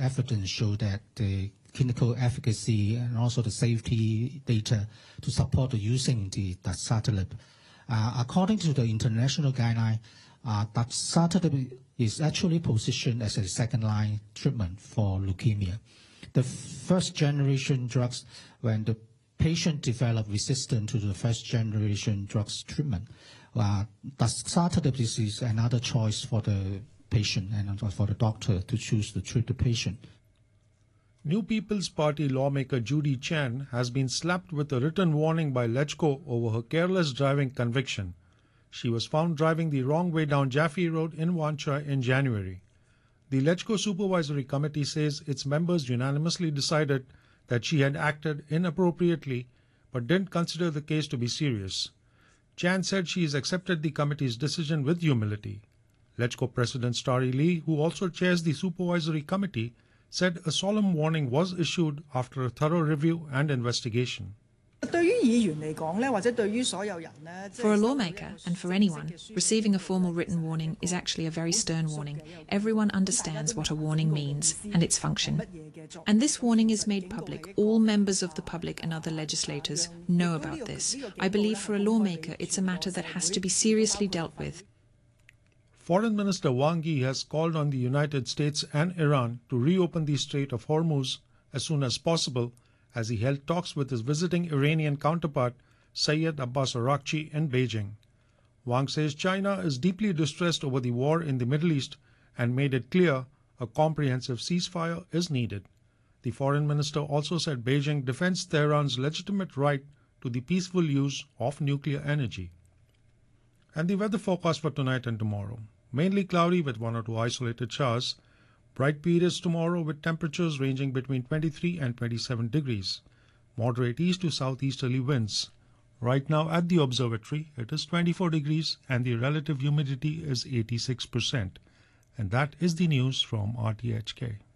evidence show that the clinical efficacy and also the safety data to support using the dasatinib. According to the international guideline, dasatinib is actually positioned as a second-line treatment for leukemia. The first-generation drugs, when the patient develop resistance to the first-generation drugs treatment, dasatinib is another choice for the patient and for the doctor to choose to treat the patient. New People's Party lawmaker Judy Chen has been slapped with a written warning by LegCo over her careless driving conviction. She was found driving the wrong way down Jaffe Road in Wan Chai in January. The LegCo Supervisory Committee says its members unanimously decided that she had acted inappropriately but didn't consider the case to be serious. Chan said she has accepted the committee's decision with humility. LegCo President Starry Lee, who also chairs the Supervisory Committee, said a solemn warning was issued after a thorough review and investigation. For a lawmaker, and for anyone, receiving a formal written warning is actually a very stern warning. Everyone understands what a warning means and its function. And this warning is made public. All members of the public and other legislators know about this. I believe for a lawmaker it's a matter that has to be seriously dealt with. Foreign Minister Wang Yi has called on the United States and Iran to reopen the Strait of Hormuz as soon as possible, as he held talks with his visiting Iranian counterpart, Syed Abbas Araghchi, in Beijing. Wang says China is deeply distressed over the war in the Middle East and made it clear a comprehensive ceasefire is needed. The foreign minister also said Beijing defends Tehran's legitimate right to the peaceful use of nuclear energy. And the weather forecast for tonight and tomorrow. Mainly cloudy with 1 or 2 isolated showers. Bright periods tomorrow with temperatures ranging between 23 and 27 degrees. Moderate east to southeasterly winds. Right now at the observatory, it is 24 degrees and the relative humidity is 86%. And that is the news from RTHK.